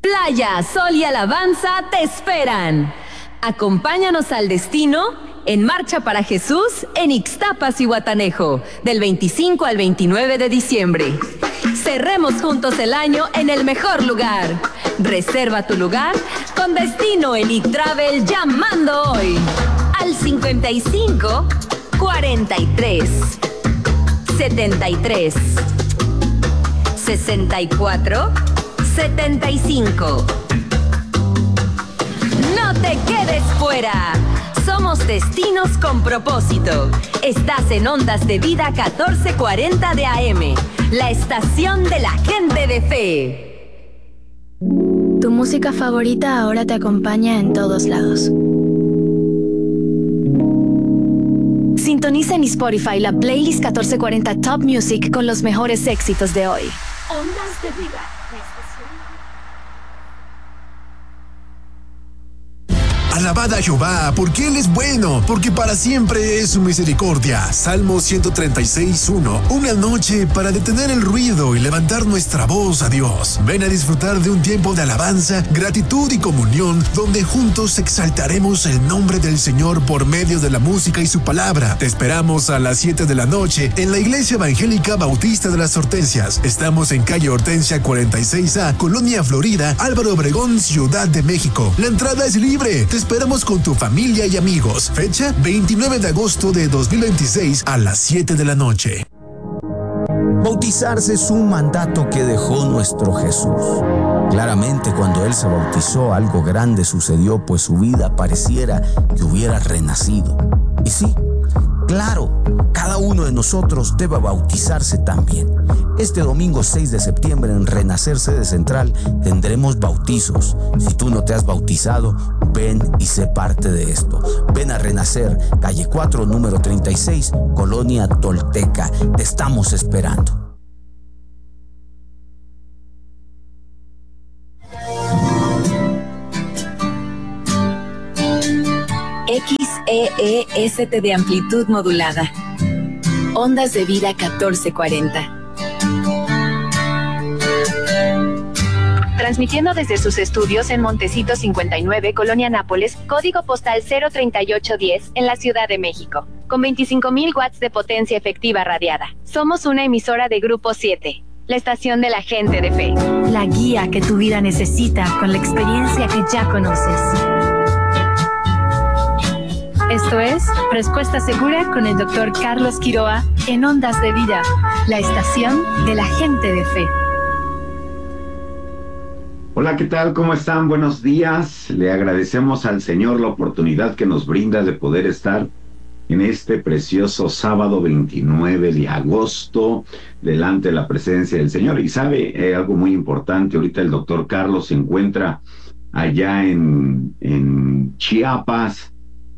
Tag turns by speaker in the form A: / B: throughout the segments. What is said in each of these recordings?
A: Playa, sol y alabanza te esperan. Acompáñanos al destino en Marcha para Jesús en Ixtapas y Guatanejo, del 25 al 29 de diciembre. Cerremos juntos el año en el mejor lugar. Reserva tu lugar con destino Elite Travel llamando hoy al 55 43 73 64 75. No te quedes fuera. Somos destinos con propósito. Estás en Ondas de Vida 1440 de AM, la estación de la gente de fe.
B: Tu música favorita ahora te acompaña en todos lados. Sintoniza en Spotify la playlist 1440 Top Music con los mejores éxitos de hoy.
A: Ondas de Vida.
C: Alabad a Jehová, porque Él es bueno, porque para siempre es su misericordia. Salmo 136:1. Una noche para detener el ruido y levantar nuestra voz a Dios. Ven a disfrutar de un tiempo de alabanza, gratitud y comunión, donde juntos exaltaremos el nombre del Señor por medio de la música y su palabra. Te esperamos a las 7 de la noche en la Iglesia Evangélica Bautista de las Hortensias. Estamos en calle Hortensia 46A, Colonia Florida, Álvaro Obregón, Ciudad de México. La entrada es libre. Te esperamos con tu familia y amigos. Fecha 29 de agosto de 2026 a las 7 de la noche.
D: Bautizarse es un mandato que dejó nuestro Jesús. Claramente, cuando Él se bautizó, algo grande sucedió, pues su vida pareciera que hubiera renacido. Y sí, claro, cada uno de nosotros debe bautizarse también. Este domingo 6 de septiembre en Renacer Sede Central tendremos bautizos. Si tú no te has bautizado, ven y sé parte de esto. Ven a Renacer, calle 4, número 36, Colonia Tolteca. Te estamos esperando.
A: XEEST de amplitud modulada. Ondas de Vida 1440.
E: Transmitiendo desde sus estudios en Montecito 59, Colonia Nápoles, código postal 03810, en la Ciudad de México. Con 25,000 watts de potencia efectiva radiada. Somos una emisora de Grupo 7, la estación de la gente de fe.
B: La guía que tu vida necesita con la experiencia que ya conoces. Esto es Respuesta Segura con el Dr. Carlos Quiroa en Ondas de Vida, la estación de la gente de fe.
F: Hola, ¿qué tal? ¿Cómo están? Buenos días. Le agradecemos al Señor la oportunidad que nos brinda de poder estar en este precioso sábado 29 de agosto delante de la presencia del Señor. Y sabe algo muy importante, ahorita el doctor Carlos se encuentra allá en Chiapas,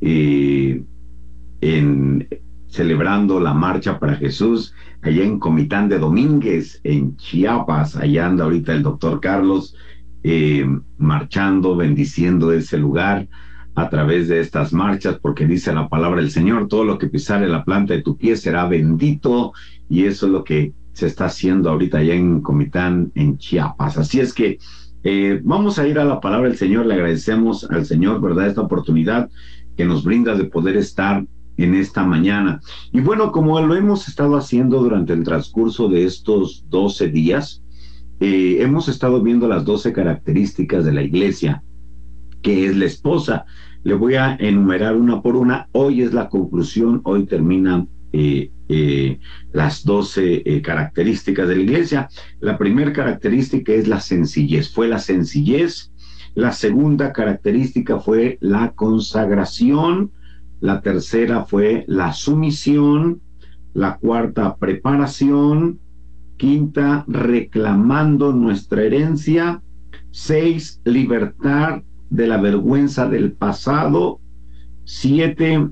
F: celebrando la Marcha para Jesús, allá en Comitán de Domínguez, en Chiapas. Allá anda ahorita el doctor Carlos, marchando, bendiciendo ese lugar a través de estas marchas, porque dice la palabra del Señor: todo lo que pisare la planta de tu pie será bendito, y eso es lo que se está haciendo ahorita allá en Comitán, en Chiapas. Así es que vamos a ir a la palabra del Señor. Le agradecemos al Señor, ¿verdad?, esta oportunidad que nos brinda de poder estar en esta mañana. Y bueno, como lo hemos estado haciendo durante el transcurso de estos 12 días, hemos estado viendo las 12 características de la iglesia, que es la esposa. Le voy a enumerar una por una. Hoy es la conclusión, hoy terminan las 12 características de la iglesia. La primera característica es la sencillez, fue la sencillez. La segunda característica fue la consagración. La tercera fue la sumisión. La cuarta, preparación. Quinta, reclamando nuestra herencia. 6, libertad de la vergüenza del pasado. 7,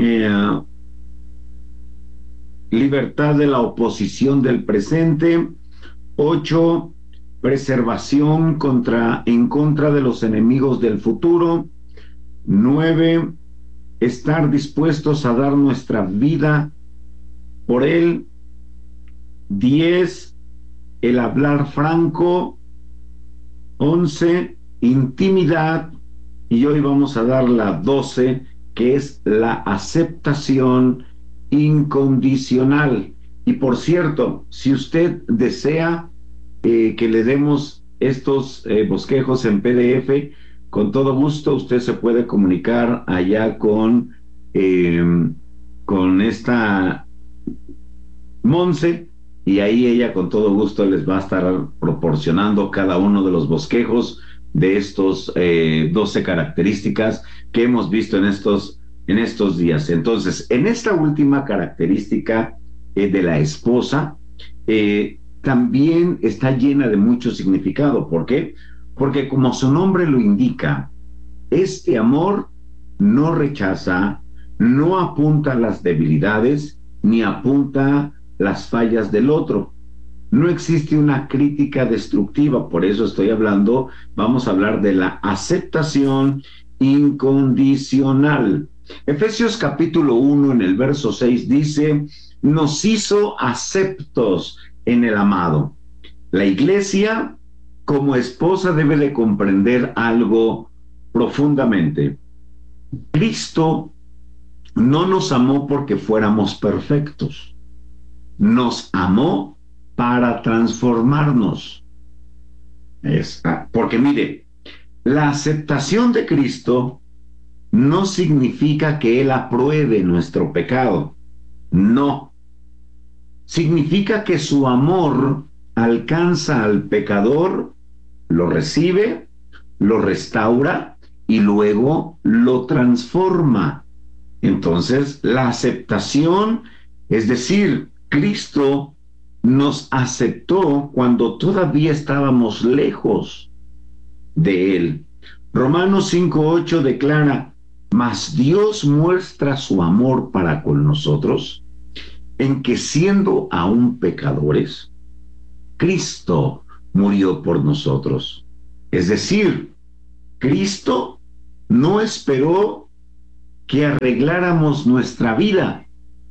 F: libertad de la oposición del presente. 8, preservación en contra de los enemigos del futuro. 9, estar dispuestos a dar nuestra vida por Él. 10, el hablar franco. 11, intimidad, y hoy vamos a dar la 12, que es la aceptación incondicional. Y por cierto, si usted desea que le demos estos bosquejos en PDF, con todo gusto usted se puede comunicar allá con esta Monse, y ahí ella con todo gusto les va a estar proporcionando cada uno de los bosquejos de estos 12 características que hemos visto en estos días. Entonces, en esta última característica de la esposa, también está llena de mucho significado. ¿Por qué? Porque como su nombre lo indica, este amor no rechaza, no apunta a las debilidades, ni apunta las fallas del otro. No existe una crítica destructiva, por eso vamos a hablar de la aceptación incondicional. Efesios capítulo 1 en el verso 6 dice: nos hizo aceptos en el amado. La iglesia como esposa debe de comprender algo profundamente. Cristo no nos amó porque fuéramos perfectos. Nos amó para transformarnos. Porque mire, la aceptación de Cristo no significa que Él apruebe nuestro pecado. No. Significa que su amor alcanza al pecador, lo recibe, lo restaura y luego lo transforma. Entonces, la aceptación, es decir, Cristo nos aceptó cuando todavía estábamos lejos de Él. Romanos 5:8 declara: mas Dios muestra su amor para con nosotros, en que siendo aún pecadores, Cristo murió por nosotros. Es decir, Cristo no esperó que arregláramos nuestra vida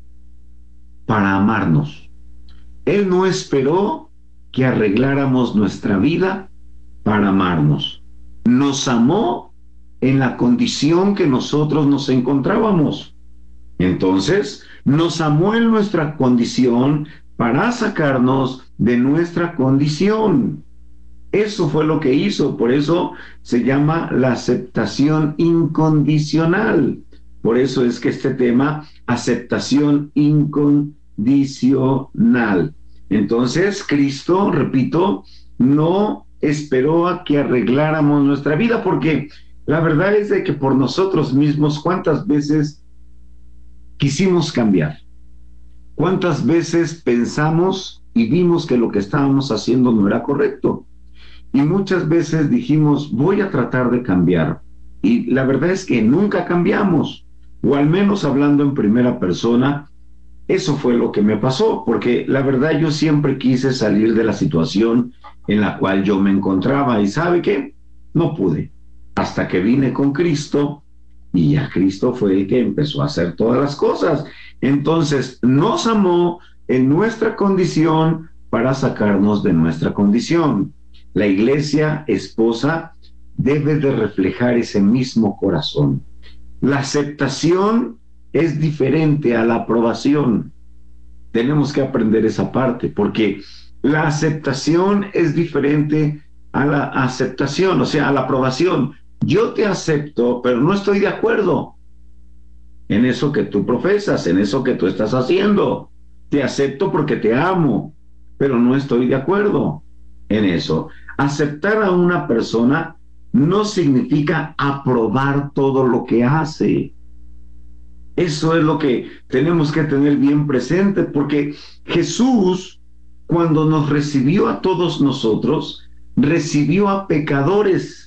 F: para amarnos. Él no esperó que arregláramos nuestra vida para amarnos. Nos amó en la condición que nosotros nos encontrábamos. Entonces, nos amó en nuestra condición para sacarnos de nuestra condición. Eso fue lo que hizo, por eso se llama la aceptación incondicional. Por eso es que este tema, aceptación incondicional. Entonces, Cristo, repito, no esperó a que arregláramos nuestra vida, porque la verdad es de que por nosotros mismos, ¿cuántas veces quisimos cambiar? ¿Cuántas veces pensamos y vimos que lo que estábamos haciendo no era correcto? Y muchas veces dijimos, voy a tratar de cambiar. Y la verdad es que nunca cambiamos. O al menos hablando en primera persona, eso fue lo que me pasó. Porque la verdad yo siempre quise salir de la situación en la cual yo me encontraba. ¿Y sabe qué? No pude. Hasta que vine con Cristo, y ya Cristo fue el que empezó a hacer todas las cosas. Entonces, nos amó en nuestra condición para sacarnos de nuestra condición. La iglesia esposa debe de reflejar ese mismo corazón. La aceptación es diferente a la aprobación. Tenemos que aprender esa parte, porque la aceptación es diferente a la aceptación, o sea, a la aprobación. Yo te acepto, pero no estoy de acuerdo en eso que tú profesas, en eso que tú estás haciendo. Te acepto porque te amo, pero no estoy de acuerdo en eso. Aceptar a una persona no significa aprobar todo lo que hace. Eso es lo que tenemos que tener bien presente, porque Jesús, cuando nos recibió a todos nosotros, recibió a pecadores.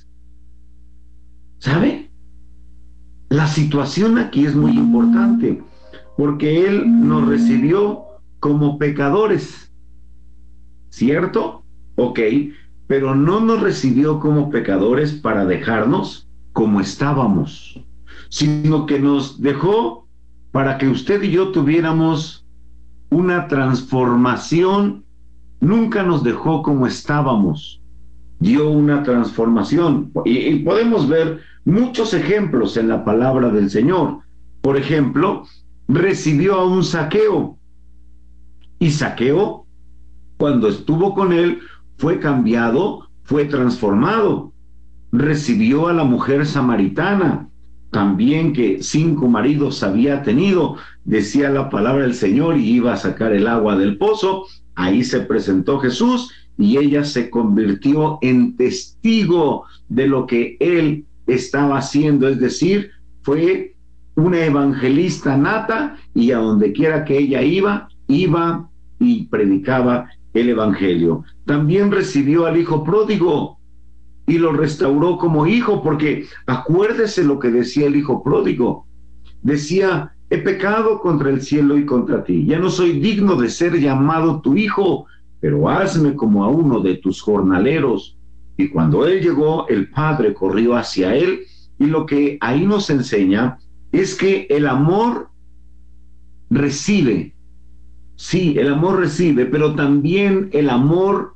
F: ¿Sabe? La situación aquí es muy importante, porque Él nos recibió como pecadores, ¿cierto? Ok, pero no nos recibió como pecadores para dejarnos como estábamos, sino que nos dejó para que usted y yo tuviéramos una transformación. Nunca nos dejó como estábamos, dio una transformación. Y podemos ver muchos ejemplos en la palabra del Señor. Por ejemplo, recibió a un Zaqueo, y Zaqueo, cuando estuvo con él, fue cambiado, fue transformado. Recibió a la mujer samaritana, también que 5 maridos había tenido, decía la palabra del Señor, y iba a sacar el agua del pozo. Ahí se presentó Jesús y ella se convirtió en testigo de lo que él estaba haciendo, es decir, fue una evangelista nata, y a donde quiera que ella iba y predicaba el evangelio. También recibió al hijo pródigo y lo restauró como hijo, porque acuérdese lo que decía el hijo pródigo. Decía: he pecado contra el cielo y contra ti, ya no soy digno de ser llamado tu hijo, pero hazme como a uno de tus jornaleros. Y cuando él llegó, el padre corrió hacia él, y lo que ahí nos enseña es que el amor recibe. Sí, el amor recibe, pero también el amor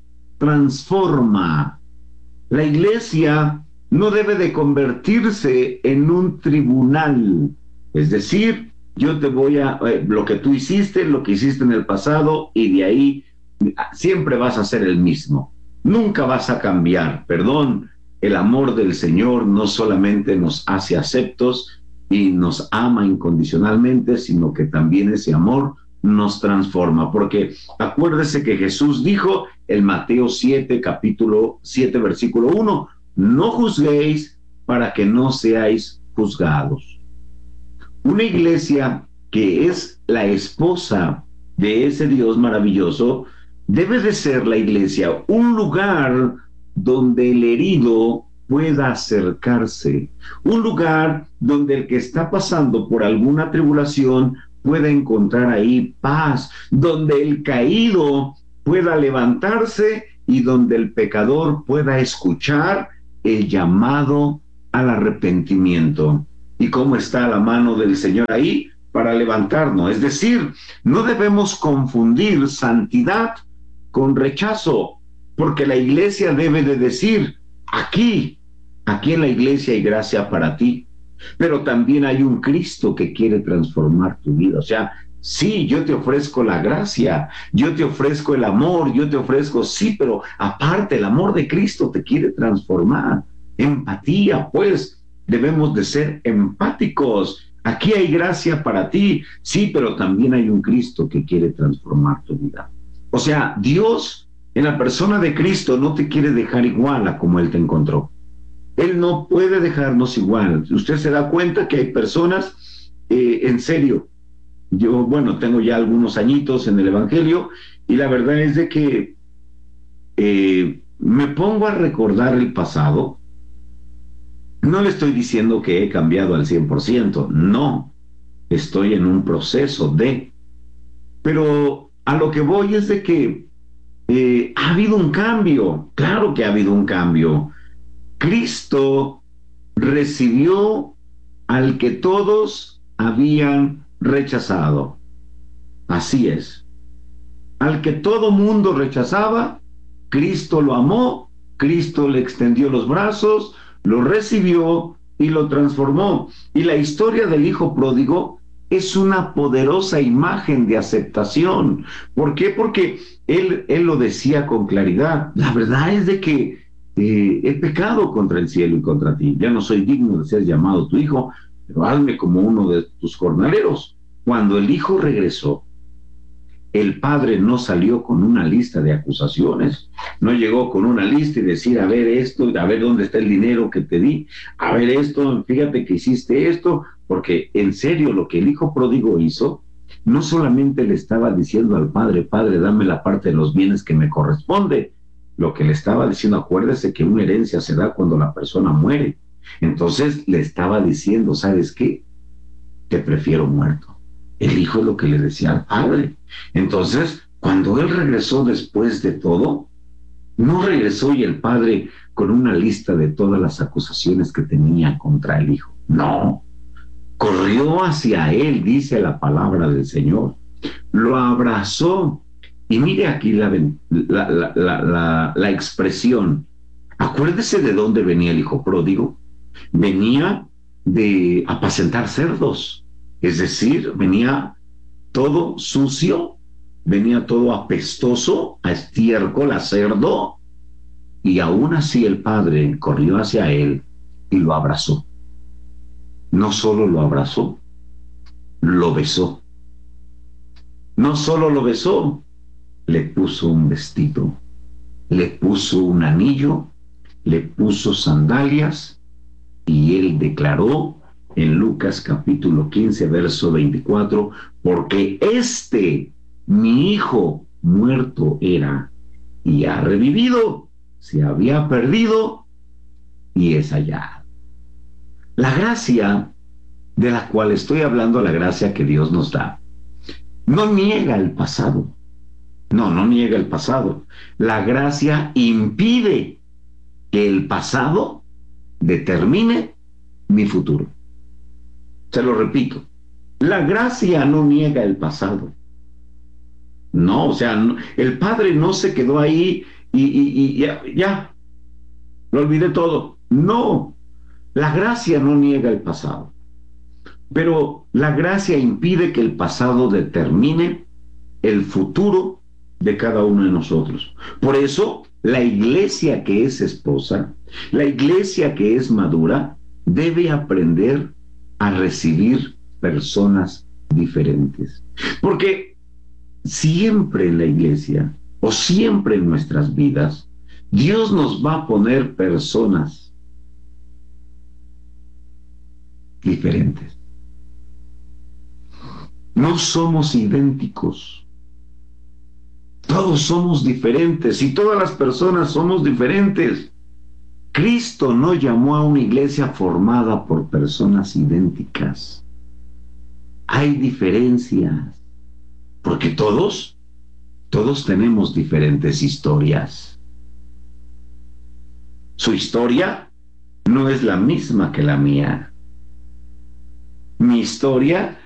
F: transforma. La iglesia no debe de convertirse en un tribunal, es decir, yo te voy a, lo que tú hiciste, lo que hiciste en el pasado, y de ahí siempre vas a ser el mismo, nunca vas a cambiar. Perdón, el amor del Señor no solamente nos hace aceptos y nos ama incondicionalmente, sino que también ese amor nos transforma, porque acuérdese que Jesús dijo en Mateo 7, capítulo 7, versículo 1, no juzguéis para que no seáis juzgados. Una iglesia que es la esposa de ese Dios maravilloso debe de ser la iglesia un lugar donde el herido pueda acercarse, un lugar donde el que está pasando por alguna tribulación pueda encontrar ahí paz, donde el caído pueda levantarse y donde el pecador pueda escuchar el llamado al arrepentimiento. ¿Y cómo está la mano del Señor ahí para levantarnos? Es decir, no debemos confundir santidad con rechazo, porque la iglesia debe de decir: aquí en la iglesia hay gracia para ti, pero también hay un Cristo que quiere transformar tu vida. O sea, sí, yo te ofrezco la gracia, yo te ofrezco el amor, yo te ofrezco, sí, pero aparte el amor de Cristo te quiere transformar. Empatía, pues, debemos de ser empáticos. Aquí hay gracia para ti, sí, pero también hay un Cristo que quiere transformar tu vida. O sea, Dios en la persona de Cristo no te quiere dejar igual a como Él te encontró. Él no puede dejarnos igual. Usted se da cuenta que hay personas, en serio, yo, bueno, tengo ya algunos añitos en el Evangelio, y la verdad es de que me pongo a recordar el pasado. No le estoy diciendo que he cambiado al 100%, no, estoy en un proceso de, pero a lo que voy es de que ha habido un cambio, claro que ha habido un cambio. Cristo recibió al que todos habían rechazado. Así es. Al que todo mundo rechazaba, Cristo lo amó, Cristo le extendió los brazos, lo recibió y lo transformó. Y la historia del hijo pródigo es una poderosa imagen de aceptación. ¿Por qué? Porque él lo decía con claridad. La verdad es de que he pecado contra el cielo y contra ti. Ya no soy digno de ser llamado tu hijo, pero hazme como uno de tus jornaleros. Cuando el hijo regresó, el padre no salió con una lista de acusaciones, no llegó con una lista y decir, a ver esto, a ver dónde está el dinero que te di, a ver esto, fíjate que hiciste esto, porque en serio lo que el hijo pródigo hizo, no solamente le estaba diciendo al padre, padre, dame la parte de los bienes que me corresponde, lo que le estaba diciendo, acuérdese que una herencia se da cuando la persona muere. Entonces le estaba diciendo, ¿sabes qué? Te prefiero muerto. El hijo es lo que le decía al padre. Entonces, cuando él regresó después de todo, no regresó y el padre con una lista de todas las acusaciones que tenía contra el hijo. No, corrió hacia él, dice la palabra del Señor. Lo abrazó. Y mire aquí la expresión, Acuérdese de dónde venía el hijo pródigo. Venía de apacentar cerdos, es decir, venía todo sucio, venía todo apestoso, a estiércol, a cerdo, y aún así el padre corrió hacia él y lo abrazó. No solo lo abrazó, lo besó. No solo lo besó, le puso un vestido, le puso un anillo, le puso sandalias, y él declaró en Lucas capítulo 15, verso 24, porque mi hijo muerto era y ha revivido, se había perdido y es hallado. La gracia de la cual estoy hablando, la gracia que Dios nos da, no niega el pasado. No niega el pasado. La gracia impide que el pasado determine mi futuro. Se lo repito. La gracia no niega el pasado. No, o sea, el padre no se quedó ahí y ya, lo olvidé todo. No, la gracia no niega el pasado. Pero la gracia impide que el pasado determine el futuro de cada uno de nosotros. Por eso, la iglesia que es esposa, la iglesia que es madura, debe aprender a recibir personas diferentes. Porque siempre en la iglesia, o siempre en nuestras vidas, Dios nos va a poner personas diferentes. No somos idénticos. Todos somos diferentes y todas las personas somos diferentes. Cristo no llamó a una iglesia formada por personas idénticas. Hay diferencias, porque todos tenemos diferentes historias. Su historia no es la misma que la mía. Mi historia